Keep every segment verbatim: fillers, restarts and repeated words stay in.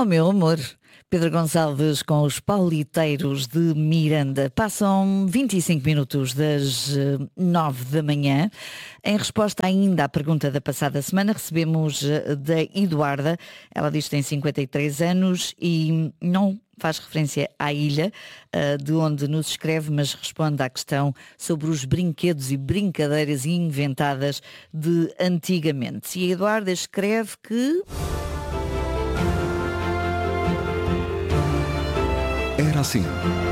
Oh meu amor, Pedro Gonçalves com os Pauliteiros de Miranda. Passam vinte e cinco minutos das eh, nove da manhã. Em resposta ainda à pergunta da passada semana, recebemos eh, da Eduarda. Ela diz que tem cinquenta e três anos e não faz referência à ilha eh, de onde nos escreve, mas responde à questão sobre os brinquedos e brincadeiras inventadas de antigamente. E a Eduarda escreve que... Era assim.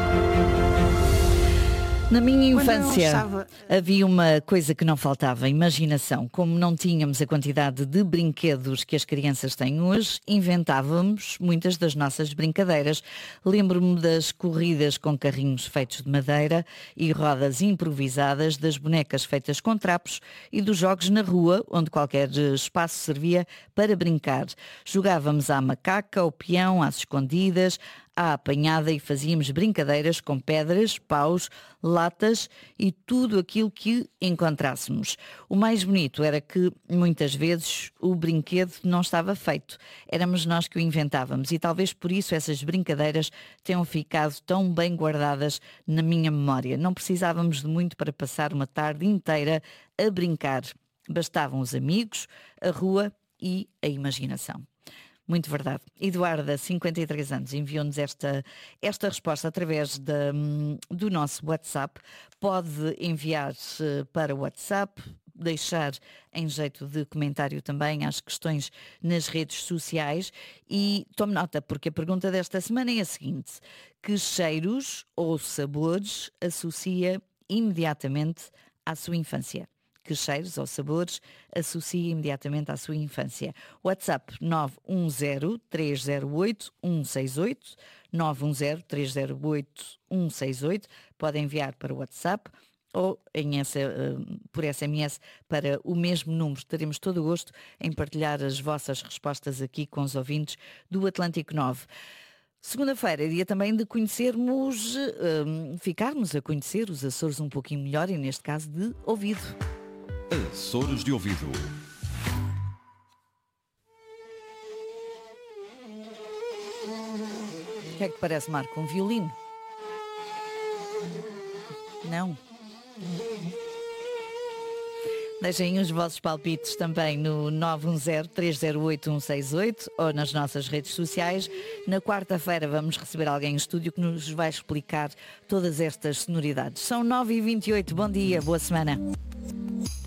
Na minha Quando eu infância estava- havia uma coisa que não faltava, imaginação. Como não tínhamos a quantidade de brinquedos que as crianças têm hoje, inventávamos muitas das nossas brincadeiras. Lembro-me das corridas com carrinhos feitos de madeira e rodas improvisadas, das bonecas feitas com trapos e dos jogos na rua, onde qualquer espaço servia para brincar. Jogávamos à macaca, ao peão, às escondidas, à apanhada e fazíamos brincadeiras com pedras, paus, latas e tudo aquilo que encontrássemos. O mais bonito era que, muitas vezes, o brinquedo não estava feito. Éramos nós que o inventávamos e talvez por isso essas brincadeiras tenham ficado tão bem guardadas na minha memória. Não precisávamos de muito para passar uma tarde inteira a brincar. Bastavam os amigos, a rua e a imaginação. Muito verdade. Eduarda, cinquenta e três anos, enviou-nos esta, esta resposta através da, do nosso WhatsApp. Pode enviar para o WhatsApp, deixar em jeito de comentário também as questões nas redes sociais e tome nota, porque a pergunta desta semana é a seguinte: que cheiros ou sabores associa imediatamente à sua infância? Que cheiros ou sabores associa imediatamente à sua infância? WhatsApp nove um zero, três zero oito, um seis oito, nove um zero, três zero oito, um seis oito. Pode enviar para o WhatsApp ou em essa, uh, por S M S para o mesmo número. Teremos todo o gosto em partilhar as vossas respostas aqui com os ouvintes do Atlântico nove. Segunda-feira é dia também de conhecermos, uh, ficarmos a conhecer os Açores um pouquinho melhor e neste caso de ouvido. Açores de ouvido. O que é que parece, Marco? Um violino? Não? Deixem os vossos palpites também no nove um zero, três zero oito, um seis oito ou nas nossas redes sociais. Na quarta-feira vamos receber alguém em estúdio que nos vai explicar todas estas sonoridades. São nove e vinte e oito. Bom dia, boa semana.